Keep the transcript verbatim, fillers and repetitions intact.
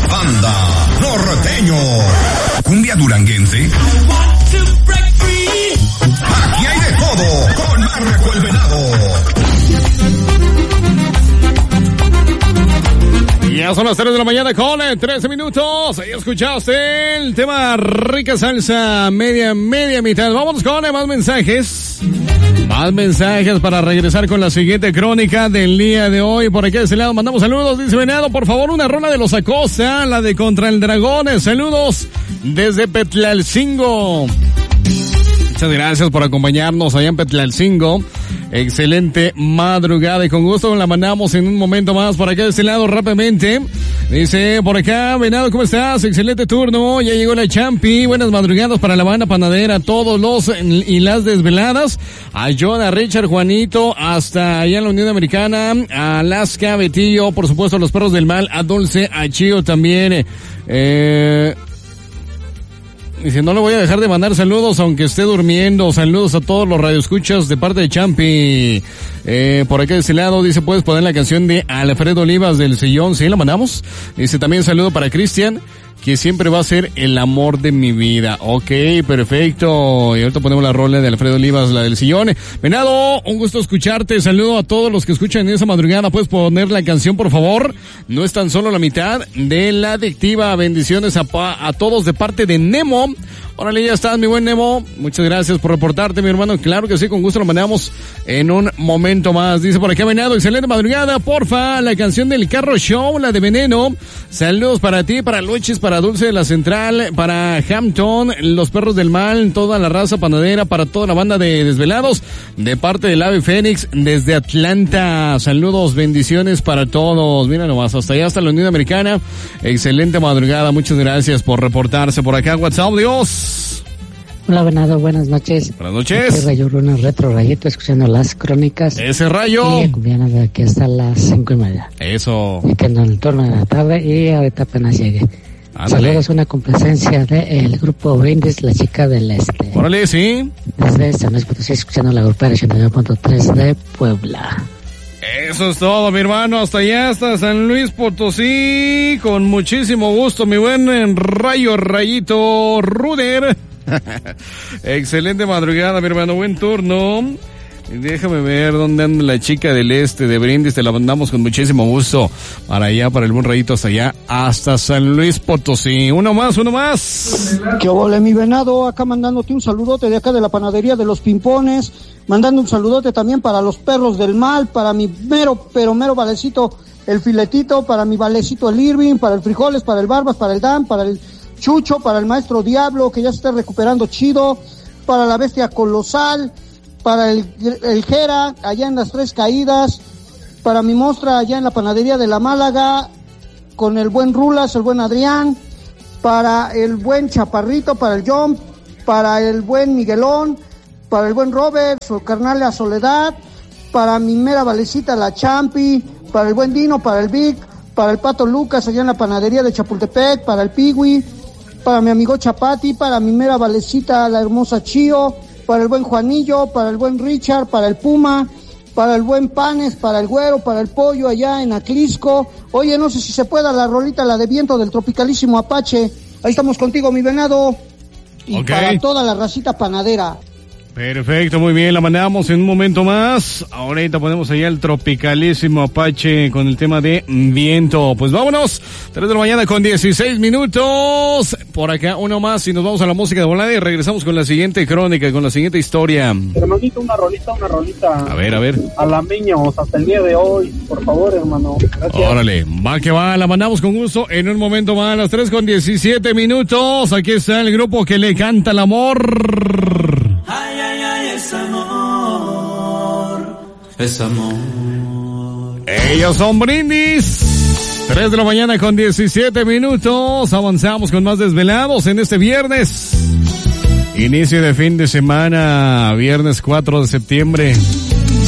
Anda, norteño. Cumbia duranguense. Aquí hay de todo con Marco el Venado. Ya son las tres de la mañana con trece minutos. Ahí escuchaste el tema rica salsa, media, media mitad. Vámonos con más mensajes. Más mensajes para regresar con la siguiente crónica del día de hoy. Por aquí de ese lado mandamos saludos. Dice Venado, por favor, una rola de los Acosta, la de Contra el Dragón. Saludos desde Petlalcingo. Muchas gracias por acompañarnos allá en Petlalcingo. Excelente madrugada y con gusto la mandamos en un momento más por acá de este lado rápidamente. Dice por acá, Venado, ¿cómo estás? Excelente turno, ya llegó la Champi. Buenas madrugadas para la banda panadera, todos los y las desveladas. A John, a Richard, Juanito, hasta allá en la Unión Americana, a Alaska, Betillo, por supuesto a los perros del mal, a Dulce, a Chío también. Eh... Dice, no le voy a dejar de mandar saludos aunque esté durmiendo. Saludos a todos los radioescuchas de parte de Champi. Eh, por acá de ese lado, dice, ¿puedes poner la canción de Alfredo Olivas del Sillón? Sí, la mandamos. Dice, también saludo para Cristian, que siempre va a ser el amor de mi vida. Ok, perfecto. Y ahorita ponemos la rola de Alfredo Olivas, la del Sillón. Venado, un gusto escucharte. Saludo a todos los que escuchan en esa madrugada. ¿Puedes poner la canción, por favor? No es tan solo la mitad de la adictiva. Bendiciones a, a todos de parte de Nemo. Órale, ya estás, mi buen Nemo. Muchas gracias por reportarte, mi hermano. Claro que sí, con gusto lo mandamos en un momento más. Dice por acá, Venado, excelente madrugada. Porfa, la canción del Carro Show, la de Veneno. Saludos para ti, para Luchis, para Dulce de la Central, para Hampton, los perros del mal, toda la raza panadera, para toda la banda de desvelados, de parte del Ave Fénix, desde Atlanta. Saludos, bendiciones para todos. Mira nomás, hasta allá, hasta la Unión Americana. Excelente madrugada, muchas gracias por reportarse por acá. WhatsApp, Dios. Hola, Venado, buenas noches. Buenas noches. Aquí Rayo Luna, Retro Rayito, escuchando las crónicas. Ese Rayo. Y cumpliendo de aquí hasta las cinco y media. Eso. Y que en el turno de la tarde y ahorita apenas llegue. Ándale. Saludos, una complacencia del grupo Brindis, la chica del este. Órale, sí. Desde San Luis Potosí, escuchando la grupera ochenta y nueve punto tres de Puebla. Eso es todo, mi hermano. Hasta allá, hasta San Luis Potosí. Con muchísimo gusto, mi buen Rayo Rayito Ruder. Excelente madrugada, mi hermano. Buen turno. Déjame ver dónde anda la chica del este de Brindis. Te la mandamos con muchísimo gusto para allá, para el buen Rayito, hasta allá, hasta San Luis Potosí. Uno más, uno más. ¿Qué ole, mi Venado? Acá mandándote un saludote de acá de la panadería de los Pimpones. Mandando un saludote también para los perros del mal, para mi mero, pero mero valecito, el Filetito, para mi valecito el Irving, para el Frijoles, para el Barbas, para el Dan, para el Chucho, para el Maestro Diablo, que ya se está recuperando chido, para la Bestia Colosal, para el, el Jera, allá en las Tres Caídas, para mi Mostra, allá en la panadería de la Málaga, con el buen Rulas, el buen Adrián, para el buen Chaparrito, para el John, para el buen Miguelón, para el buen Robert, su carnal La Soledad, para mi mera valecita la Champi, para el buen Dino, para el Vic, para el Pato Lucas allá en la panadería de Chapultepec, para el Piwi, para mi amigo Chapati, para mi mera valecita la hermosa Chío, para el buen Juanillo, para el buen Richard, para el Puma, para el buen Panes, para el Güero, para el Pollo allá en Aclisco. Oye, no sé si se pueda la rolita, la de Viento del Tropicalísimo Apache. Ahí estamos contigo, mi Venado. Y okay, para toda la racita panadera. Perfecto, muy bien, la mandamos en un momento más. Ahorita ponemos allá el Tropicalísimo Apache con el tema de Viento. Pues vámonos, tres de la mañana con dieciséis minutos. Por acá uno más y nos vamos a la música de volada y regresamos con la siguiente crónica, con la siguiente historia. Hermanito, una rolita, una rolita. A ver, a ver. Alameños, hasta el día de hoy, por favor, hermano. Gracias. Órale, va que va, la mandamos con gusto en un momento más, a las tres con diecisiete minutos. Aquí está el grupo que le canta el amor. Ay, ay, ay, es amor, es amor. Ellos son Brindis. tres de la mañana con diecisiete minutos. Avanzamos con más desvelados en este viernes. Inicio de fin de semana, viernes cuatro de septiembre.